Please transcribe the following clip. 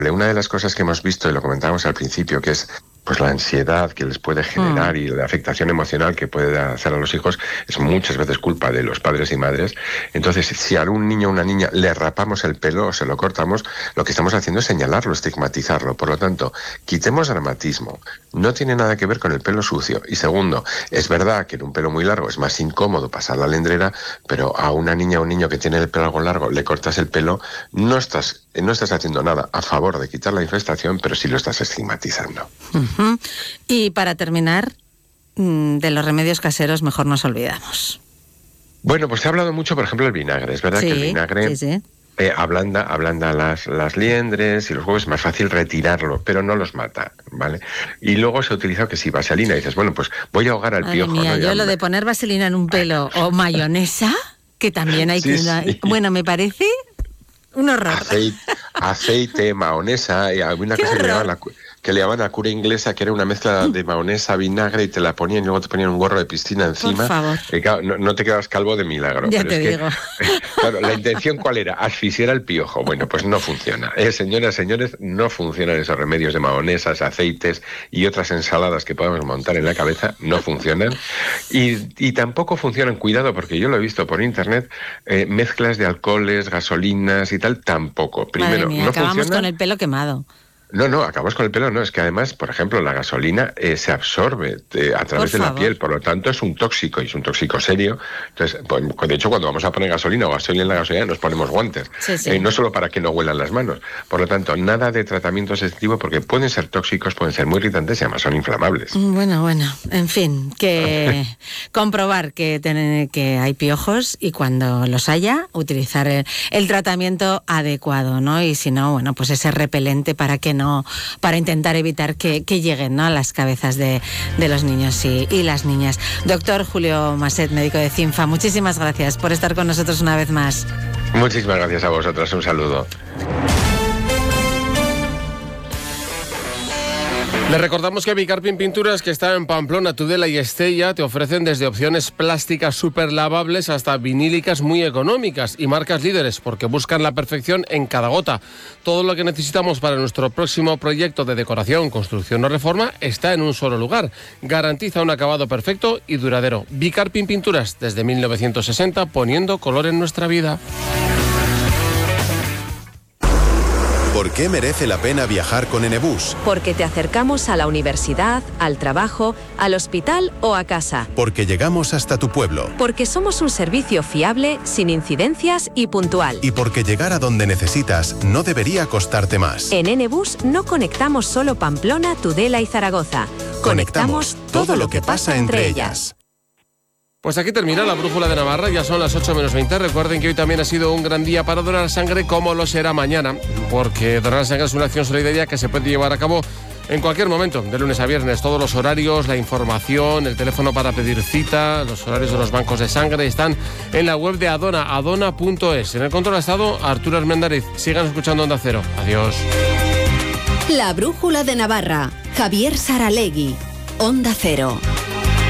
Una de las cosas que hemos visto, y lo comentábamos al principio, que es pues la ansiedad que les puede generar y la afectación emocional que puede hacer a los hijos, es muchas veces culpa de los padres y madres. Entonces, si a un niño o una niña le rapamos el pelo o se lo cortamos, lo que estamos haciendo es señalarlo, estigmatizarlo. Por lo tanto, quitemos dramatismo. No tiene nada que ver con el pelo sucio. Y segundo, es verdad que en un pelo muy largo es más incómodo pasar la lendrera, pero a una niña o un niño que tiene el pelo algo largo, le cortas el pelo, no estás haciendo nada a favor de quitar la infestación, pero sí lo estás estigmatizando. Y para terminar, de los remedios caseros mejor nos olvidamos. Bueno, pues se ha hablado mucho, por ejemplo, del vinagre. Es verdad que el vinagre ablanda las liendres y los huevos, es más fácil retirarlo, pero no los mata, ¿vale? Y luego se ha utilizado que si vaselina, dices, bueno, pues voy a ahogar al piojo. Mía, ¿no? Yo lo de poner vaselina en un pelo o mayonesa, que también hay sí. Bueno, me parece un horror. Aceite, mahonesa, y alguna cosa que le llamaban la cura inglesa, que era una mezcla de mahonesa, vinagre, y te la ponían y luego te ponían un gorro de piscina encima. Por favor. Claro, no te quedabas calvo de milagro. Ya te digo. Claro, la intención ¿cuál era? Asfixiar al piojo. Bueno, pues no funciona. Señoras, señores, no funcionan esos remedios de mahonesas, aceites y otras ensaladas que podemos montar en la cabeza, no funcionan. Y tampoco funcionan, cuidado, porque yo lo he visto por internet, mezclas de alcoholes, gasolinas y tal, tampoco. Primero, madre mía, no acabamos funciona. con el pelo quemado. No, acabamos con el pelo, no, es que además, por ejemplo, la gasolina se absorbe a través de la piel, por lo tanto es un tóxico, y es un tóxico serio. Entonces, pues, de hecho, cuando vamos a poner gasolina o gasolina en la gasolina, nos ponemos guantes, no solo para que no huelan las manos. Por lo tanto, nada de tratamiento sensitivo, porque pueden ser tóxicos, pueden ser muy irritantes y además son inflamables. Bueno, en fin, que comprobar que hay piojos y cuando los haya, utilizar el tratamiento adecuado, ¿no? Y si no, bueno, pues ese repelente para intentar evitar que lleguen, ¿no?, a las cabezas de los niños y las niñas. Doctor Julio Maset, médico de CINFA, muchísimas gracias por estar con nosotros una vez más. Muchísimas gracias a vosotras, un saludo. Les recordamos que Bicarpin Pinturas, que está en Pamplona, Tudela y Estella, te ofrecen desde opciones plásticas súper lavables hasta vinílicas muy económicas y marcas líderes, porque buscan la perfección en cada gota. Todo lo que necesitamos para nuestro próximo proyecto de decoración, construcción o reforma está en un solo lugar. Garantiza un acabado perfecto y duradero. Bicarpin Pinturas, desde 1960, poniendo color en nuestra vida. ¿Por qué merece la pena viajar con Enebus? Porque te acercamos a la universidad, al trabajo, al hospital o a casa. Porque llegamos hasta tu pueblo. Porque somos un servicio fiable, sin incidencias y puntual. Y porque llegar a donde necesitas no debería costarte más. En Enebus no conectamos solo Pamplona, Tudela y Zaragoza. Conectamos todo lo que pasa entre ellas. Pues aquí termina la Brújula de Navarra, ya son las 8:20. Recuerden que hoy también ha sido un gran día para donar sangre, como lo será mañana, porque donar sangre es una acción solidaria que se puede llevar a cabo en cualquier momento, de lunes a viernes. Todos los horarios, la información, el teléfono para pedir cita, los horarios de los bancos de sangre están en la web de Adona, adona.es. En el control ha estado Arturo Armendariz. Sigan escuchando Onda Cero. Adiós. La Brújula de Navarra, Javier Saralegui, Onda Cero.